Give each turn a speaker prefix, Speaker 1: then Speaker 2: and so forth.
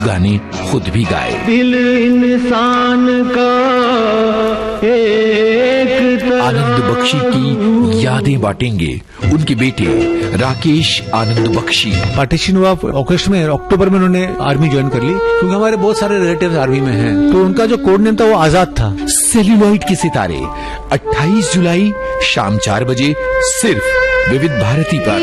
Speaker 1: गाने खुद भी गाए।
Speaker 2: दिल इंसान का एक
Speaker 1: आनंद बख्शी की यादें बांटेंगे उनके बेटे राकेश आनंद बख्शी।
Speaker 3: पार्टीशन हुआ अगस्त में, अक्टूबर में उन्होंने आर्मी ज्वाइन कर ली, क्योंकि हमारे बहुत सारे रिलेटिव्स आर्मी में हैं, तो उनका जो कोड नेम था वो आजाद था।
Speaker 1: सेल्यूलॉइड के सितारे 28 जुलाई शाम 4 बजे सिर्फ विविध भारती पर।